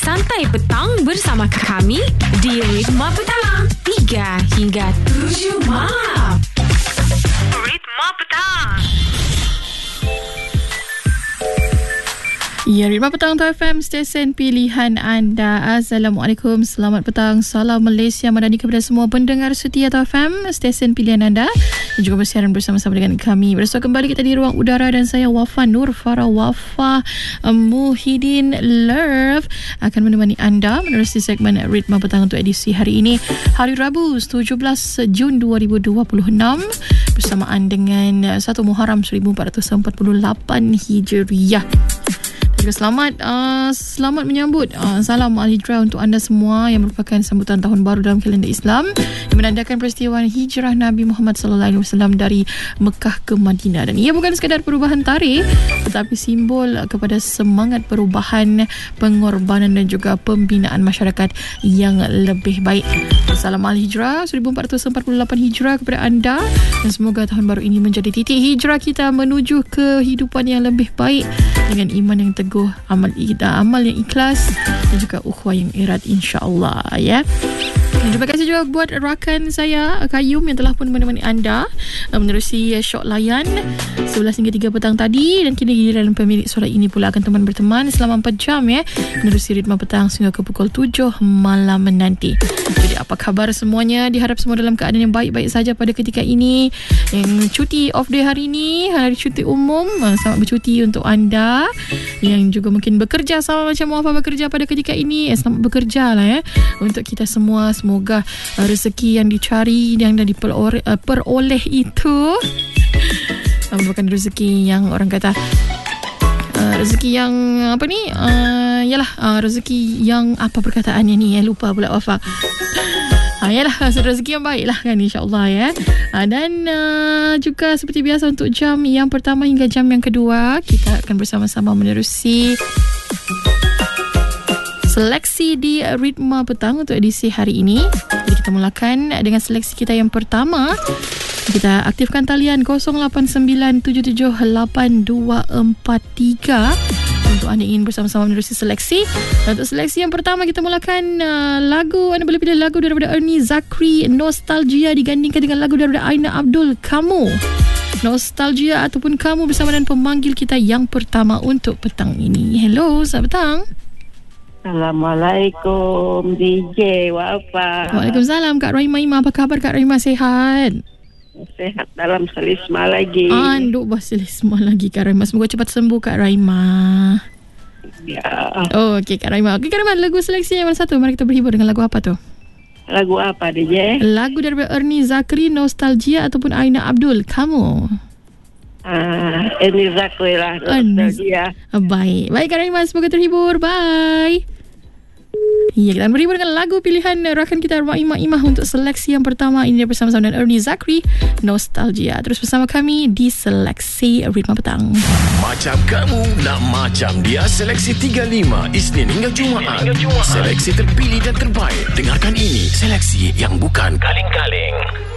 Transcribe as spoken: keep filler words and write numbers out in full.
Santai Petang bersama kami di Ritma Petang, tiga hingga tujuh malam. Ritma Petang. Ya, Ritma Petang T F M, stesen pilihan anda. Assalamualaikum, selamat petang. Salam Malaysia Madani kepada semua pendengar setia T F M, stesen pilihan anda, dan juga bersiaran bersama-sama dengan kami. Bersama kembali kita di ruang udara dan saya Wafa Nur Farah Wafa Muhyiddin Love akan menemani anda menerusi segmen Ritma Petang untuk edisi hari ini, hari Rabu tujuh belas Jun dua ribu dua puluh enam, bersamaan dengan satu Muharram seribu empat ratus empat puluh lapan Hijriah. Selamat uh, selamat menyambut uh, salam Al-Hijrah untuk anda semua yang merupakan sambutan tahun baru dalam kalender Islam yang menandakan peristiwa hijrah Nabi Muhammad sallallahu alaihi wasallam dari Mekah ke Madinah. Dan ia bukan sekadar perubahan tarikh, tetapi simbol kepada semangat perubahan, pengorbanan dan juga pembinaan masyarakat yang lebih baik. Salam Al-Hijrah seribu empat ratus empat puluh lapan Hijrah kepada anda, dan semoga tahun baru ini menjadi titik hijrah kita menuju kehidupan yang lebih baik dengan iman yang teguh, amal amal yang ikhlas dan juga ukhuwah yang erat, insya-Allah, ya. Dan terima kasih juga buat rakan saya Kayum yang telah pun menemani anda menerusi Syok Layan sebelas hingga tiga petang tadi, dan kini giliran pemilik suara ini pula akan teman berteman selama empat jam, ya, menerusi Ritma Petang sehingga ke pukul tujuh malam nanti. Jadi apa khabar semuanya? Diharap semua dalam keadaan yang baik-baik saja pada ketika ini, yang cuti off day hari ini, hari cuti umum. Selamat bercuti untuk anda yang juga mungkin bekerja sama macam Wafa bekerja pada ketika ini. Eh, selamat bekerja lah, ya, untuk kita semua. Semoga uh, rezeki yang dicari, yang dah diperoleh uh, peroleh itu uh, merupakan rezeki yang orang kata uh, rezeki yang apa ni uh, yalah uh, rezeki yang apa perkataannya ni, ya, lupa pula Wafa. Ha, yalah, rezeki yang baik lah kan, insyaAllah, ya. Ha, dan uh, juga seperti biasa untuk jam yang pertama hingga jam yang kedua, kita akan bersama-sama menerusi seleksi di Ritma Petang untuk edisi hari ini. Jadi kita mulakan dengan seleksi kita yang pertama. Kita aktifkan talian kosong lapan sembilan tujuh tujuh lapan dua empat tiga untuk anda ingin bersama-sama menerusi seleksi. Untuk seleksi yang pertama, kita mulakan uh, lagu. Anda boleh pilih lagu daripada Ernie Zakri, Nostalgia, digandingkan dengan lagu daripada Aina Abdul, Kamu. Nostalgia ataupun Kamu bersama dengan pemanggil kita yang pertama untuk petang ini. Hello, selamat petang. Assalamualaikum D J Wafa. Waalaikumsalam Kak Rahimah Imam. Apa khabar Kak Rahimah? Sehat? Sehat dalam selisma lagi. Anduk bah selisma lagi Kak Rahimah. Semoga cepat sembuh Kak Rahimah. Ya. Oh, okey Kak Rahimah. Okey Kak Rahimah, lagu seleksi yang mana satu? Mari kita berhibur dengan lagu apa tu? Lagu apa D J? Lagu daripada Ernie Zakri, Nostalgia ataupun Aina Abdul, Kamu. Ah, Ernie Zakri lah, Nostalgia. Baik. Baik Kak Rahimah, semoga terhibur. Bye. Ya, kita berhibur dengan lagu pilihan rakan kita Rahimah Imah untuk seleksi yang pertama. Ini bersama-sama dengan Ernie Zakri, Nostalgia. Terus bersama kami di seleksi Ritma Petang. Macam kamu nak macam dia, seleksi tiga puluh lima Isnin hingga Jumaat. Hingga Jumaat. Seleksi terpilih dan terbaik. Dengarkan ini, seleksi yang bukan kaleng-kaleng.